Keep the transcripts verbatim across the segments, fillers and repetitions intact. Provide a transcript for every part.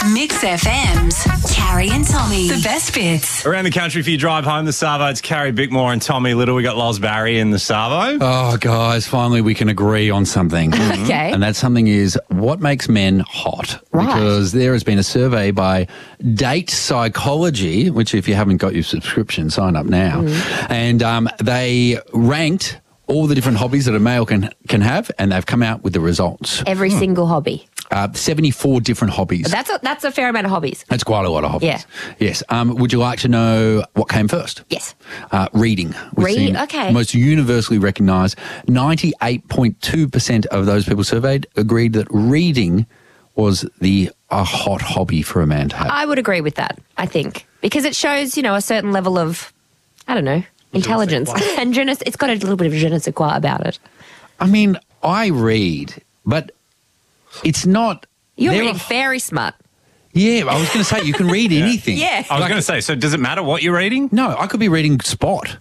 Mix F M's Carrie and Tommy. The best bits. Around the country, if you drive home, the Savo, it's Carrie Bickmore and Tommy Little. We got Loz Barry in the Savo. Oh, guys, finally we can agree on something. Okay. And that something is what makes men hot. Right. Because there has been a survey by Date Psychology, which if you haven't got your subscription, sign up now. Mm. And um, they ranked all the different hobbies that a male can, can have, and they've come out with the results. Every single hobby. Uh, seventy-four different hobbies. That's a, that's a fair amount of hobbies. That's quite a lot of hobbies. Yeah. Yes. Um, would you like to know what came first? Yes. Uh, reading. was Read- seen okay. Most universally recognised. ninety-eight point two percent of those people surveyed agreed that reading was the a hot hobby for a man to have. I would agree with that, I think. Because it shows, you know, a certain level of, I don't know, intelligence. And je ne, it's got a little bit of je ne sais quoi about it. I mean, I read, but it's not... You're there reading are- very smart. Yeah, I was going to say, you can read anything. Yeah. I was going to say, so does it matter what you're reading? No, I could be reading Spot.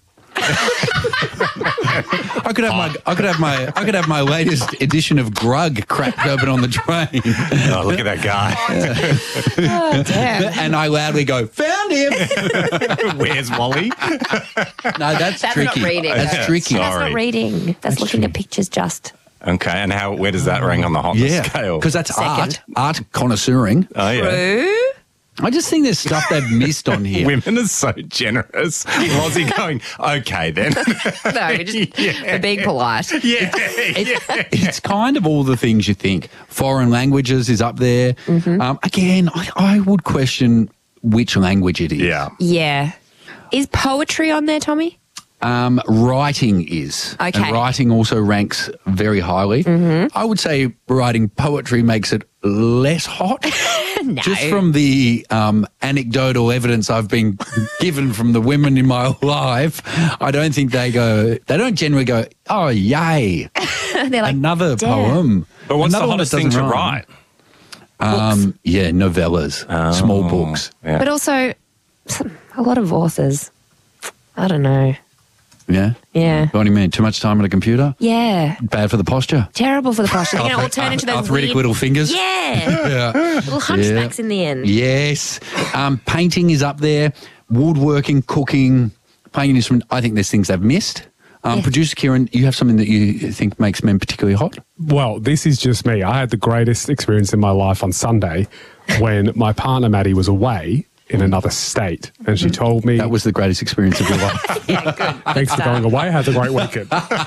I could have my I could have my I could have my latest edition of Grug cracked open on the train. Oh, look at that guy. Oh, damn. And I loudly go, found him. Where's Wally? No, that's, That's tricky. not reading. That's Yeah, tricky. sorry. That's not reading. That's, looking at pictures just. Okay, and how? Where does that rank on the hotness Yeah, scale? because that's Second. art, art connoisseuring. Oh, yeah. True. I just think there's stuff they've missed on here. Women are so generous. Lozzie going, okay then. No, just Yeah. they're being polite. yeah, It, it's kind of all the things you think. Foreign languages is up there. Mm-hmm. Um, again, I, I would question which language it is. yeah. Yeah. Is poetry on there, Tommy? Um, writing is. Okay. And writing also ranks very highly. Mm-hmm. I would say writing poetry makes it less hot. No. Just from the um, anecdotal evidence I've been given from the women in my life, I don't think they go, they don't generally go, oh, yay, They're like, another damn. poem. But what's Another the one that hottest thing to doesn't write? rhyme. Um, yeah, novellas, small books. Yeah. But also, a lot of authors. I don't know. Yeah? Yeah. What do you mean? Too much time on a computer? Yeah. Bad for the posture? Terrible for the posture. They're going to all turn into those Arthritic weird... little fingers? Yeah. Yeah. Little hunchbacks in the end. Yes. Um, painting is up there. Woodworking, cooking, playing an instrument. I think there's things they've missed. Um, Yes. Producer Kieran, you have something that you think makes men particularly hot? Well, this is just me. I had the greatest experience in my life on Sunday when my partner Maddie was away in another state, and she told me That was the greatest experience of your life. Yeah, good. thanks for going away. Have a great weekend.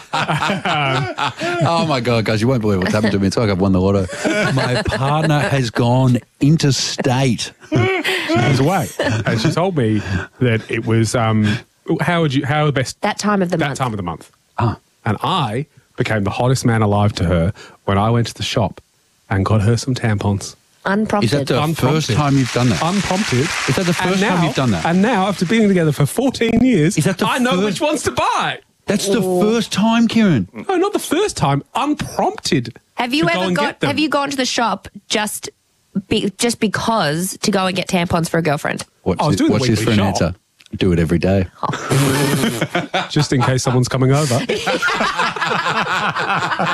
Oh, my God, guys, you won't believe what's happened to me. It's like I've won the lotto. My partner has gone interstate. She was away, and she told me that it was um, how would you how the best That time of the that month. time of the month. Ah. And I became the hottest man alive to her when I went to the shop and got her some tampons. Unprompted. Is that the Unprompted. first time you've done that? Unprompted. Is that the And first now- time you've done that? And now, after being together for fourteen years, Is that the I know first- which ones to buy. That's the first time, Kieran. No, not the first time. Unprompted. Have you to go ever and got? get them. Have you gone to the shop just be, just because to go and get tampons for a girlfriend? What's, I was it- doing the what's this for weekly an shop. answer? Do it every day. Just in case someone's coming over?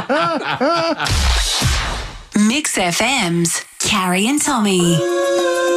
Mix F M's Carrie and Tommy.